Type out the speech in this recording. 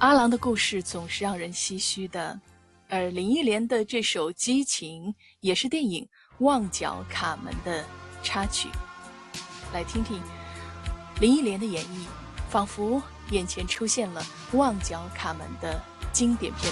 阿郎的故事总是让人唏嘘的，而林忆莲的这首《激情》也是电影《旺角卡门》的插曲。来听听林忆莲的演绎，仿佛眼前出现了《旺角卡门》的经典片